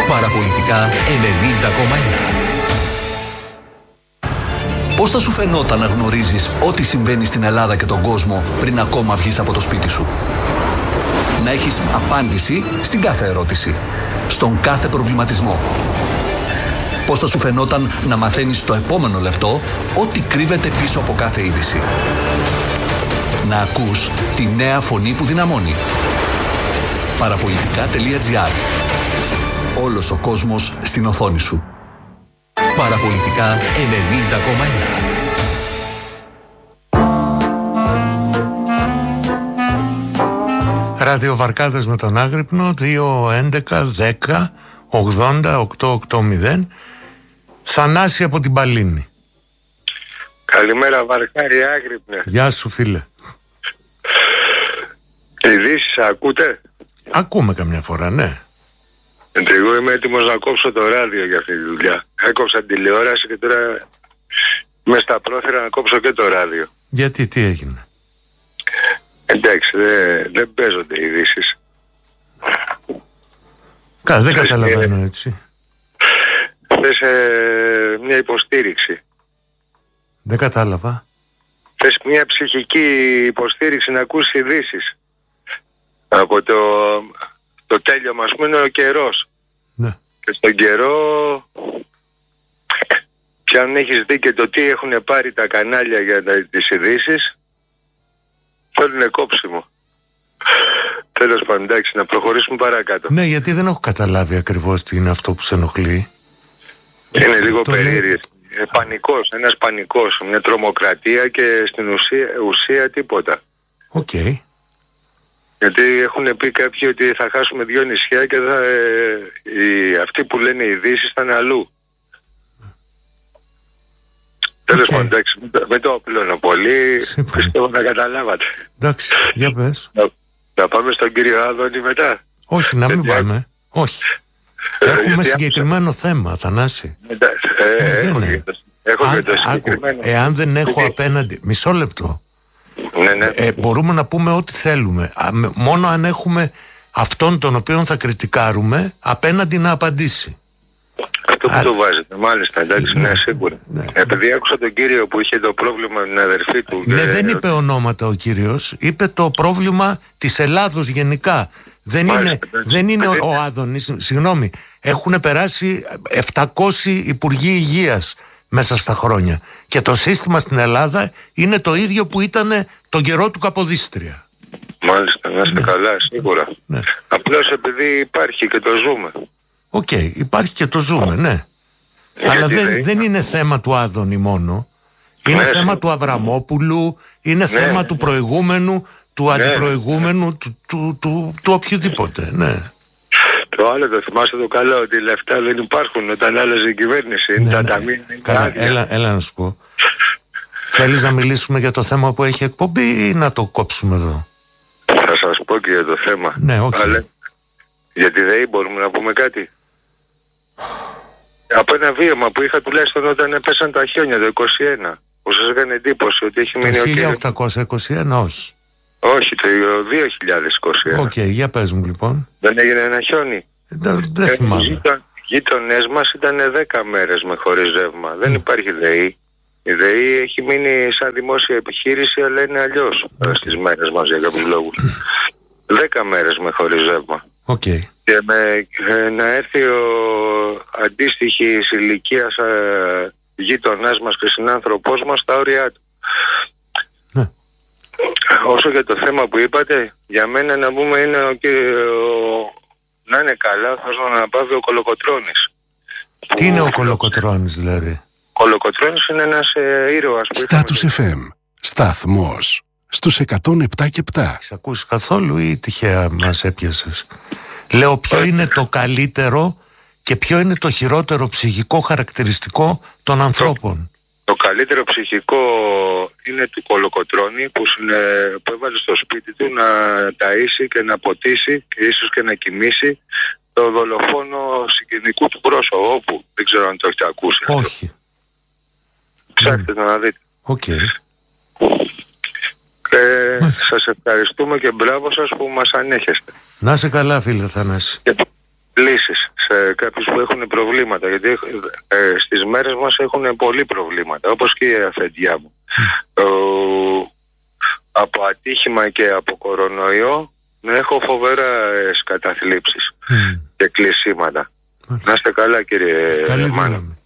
Παραπολιτικά 90,1. Πώς θα σου φαινόταν να γνωρίζεις ό,τι συμβαίνει στην Ελλάδα και τον κόσμο πριν ακόμα βγεις από το σπίτι σου? Να έχεις απάντηση στην κάθε ερώτηση, στον κάθε προβληματισμό. Πώς θα σου φαινόταν να μαθαίνεις στο επόμενο λεπτό ό,τι κρύβεται πίσω από κάθε είδηση? Να ακούς τη νέα φωνή που δυναμώνει. Παραπολιτικά.gr. Όλος ο κόσμος στην οθόνη σου. Παραπολιτικά 90,1. Ραδιοβαρκάδες με τον Άγρυπνο 2-11-10-80-880. Θανάση από την Παλίνη. Καλημέρα Βαρκάρη Άγρυπνε. Γεια σου φίλε. Ειδήσεις ακούτε? Ακούμε καμιά φορά, ναι. Εγώ είμαι έτοιμος να κόψω το ράδιο για αυτή τη δουλειά. Έκοψα τηλεόραση και τώρα είμαι στα πρόθυρα να κόψω και το ράδιο. Γιατί, τι έγινε? Εντάξει, δεν παίζονται ειδήσεις. Δεν καταλαβαίνω έτσι. Θες μια υποστήριξη. Δεν κατάλαβα. Θες μια ψυχική υποστήριξη να ακούσεις ειδήσεις. Από το τέλειωμα, ας πούμε, είναι ο καιρός. Ναι. Και στον καιρό, πια αν έχεις δει και το τι έχουν πάρει τα κανάλια για τις ειδήσεις, θέλουν κόψιμο. Τέλος πάντων, εντάξει, να προχωρήσουμε παρακάτω. Ναι, γιατί δεν έχω καταλάβει ακριβώς τι είναι αυτό που σε ενοχλεί. Είναι λίγο περίεργες. Πανικός, ένας πανικός, μια τρομοκρατία και στην ουσία τίποτα. Οκ. Γιατί έχουν πει κάποιοι ότι θα χάσουμε 2 νησιά και αυτοί που λένε ειδήσεις θα είναι αλλού. Τέλος πάντων, εντάξει, με το απλώνω πολύ, πιστεύω να καταλάβατε. Εντάξει, για πες. Να πάμε στον κύριο Άδωνη μετά. Όχι, να μην πάμε. Όχι. Έχουμε συγκεκριμένο θέμα, Θανάση. Έχω και το συγκεκριμένο. Εάν δεν έχω απέναντι... Μισό λεπτό. Ναι. Μπορούμε να πούμε ό,τι θέλουμε. Μόνο αν έχουμε αυτόν τον οποίον θα κριτικάρουμε απέναντι να απαντήσει. Αυτό που το βάζετε, μάλιστα, εντάξει, ναι, σίγουρα. Ναι. Επειδή άκουσα τον κύριο που είχε το πρόβλημα με την αδερφή του. Ναι, δεν είπε ονόματα ο κύριος, είπε το πρόβλημα της Ελλάδος γενικά. Δεν είναι ο Άδωνης, συγγνώμη, έχουν περάσει 700 υπουργοί υγείας μέσα στα χρόνια και το σύστημα στην Ελλάδα είναι το ίδιο που ήταν τον καιρό του Καποδίστρια. Μάλιστα, να είστε καλά, σίγουρα. Ναι. Απλώς επειδή υπάρχει και το ζούμε. Οκ, υπάρχει και το ζούμε, ναι. Αλλά δεν είναι θέμα του Άδωνη μόνο. Είναι θέμα του Αβραμόπουλου, είναι θέμα του προηγούμενου, του αντιπροηγούμενου, του οποιοδήποτε, ναι. Το άλλο το θυμάστε το καλό, ότι λεφτά δεν υπάρχουν όταν άλλαζε η κυβέρνηση. Είναι τα ταμεία. Έλα να σου πω. Θέλεις να μιλήσουμε για το θέμα που έχει εκπομπή ή να το κόψουμε εδώ? Θα σας πω και για το θέμα. Ναι, οκ. Για τη ΔΕΗ μπορούμε να πούμε κάτι? Από ένα βίωμα που είχα τουλάχιστον όταν πέσαν τα χιόνια το 21, που σας έκανε εντύπωση ότι έχει μείνει ο κύριος. Το 1821 όχι. Όχι, το 2021. Οκ, για πες μου λοιπόν. Δεν έγινε ένα χιόνι? Δεν θυμάμαι. Οι γείτονές μας ήταν 10 μέρες με χωρίς ρεύμα. Δεν υπάρχει ΔΕΗ. Η ΔΕΗ έχει μείνει σαν δημόσια επιχείρηση, αλλά είναι αλλιώς στις μέρες μας για κάποιους λόγους. 10 μέρες με χωρίς ρεύμα. Okay. Και να έρθει ο αντίστοιχης ηλικίας γείτονάς μας και συνάνθρωπός μας στα όρια του. Ναι. Όσο για το θέμα που είπατε, για μένα να πούμε είναι να είναι καλά, θα να πάβει ο Κολοκοτρώνης. Τι είναι ο Κολοκοτρώνης δηλαδή? Ο Κολοκοτρώνης είναι ένας ήρωας. Status FM, σταθμός στους 107,7. Έχεις ακούσει καθόλου ή τυχαία μας έπιασες? Λέω ποιο είναι το καλύτερο και ποιο είναι το χειρότερο ψυχικό χαρακτηριστικό των ανθρώπων. Το καλύτερο ψυχικό είναι του Κολοκοτρώνη που έβαλε στο σπίτι του να ταΐσει και να ποτίσει και ίσως και να κοιμήσει το δολοφόνο συγκινικού του πρόσωπου. Δεν ξέρω αν το έχετε ακούσει. Όχι. Ψάχτε να δείτε. Okay. Σας ευχαριστούμε και μπράβο σας που μας ανέχεστε. Να είσαι καλά φίλε Θανάση. Και λύσεις κάποιους που έχουν προβλήματα, γιατί στις μέρες μας έχουν πολλοί προβλήματα, όπως και η αφεντιά μου. Από ατύχημα και από κορονοϊό έχω φοβερές καταθλίψεις και κλεισίματα. Να είστε καλά, κύριε Μάνο.